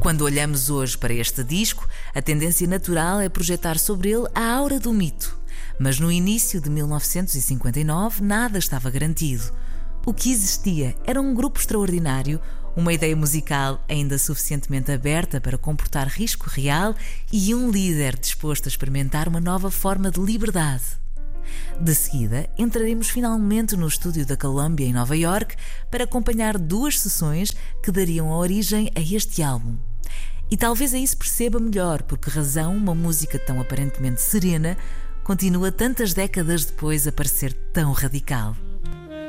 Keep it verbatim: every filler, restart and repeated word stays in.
Quando olhamos hoje para este disco, a tendência natural é projetar sobre ele a aura do mito. Mas no início de mil novecentos e cinquenta e nove nada estava garantido. O que existia era um grupo extraordinário, uma ideia musical ainda suficientemente aberta para comportar risco real e um líder disposto a experimentar uma nova forma de liberdade. De seguida, entraremos finalmente no estúdio da Columbia em Nova York para acompanhar duas sessões que dariam a origem a este álbum. E talvez aí se perceba melhor por que razão uma música tão aparentemente serena continua tantas décadas depois a parecer tão radical.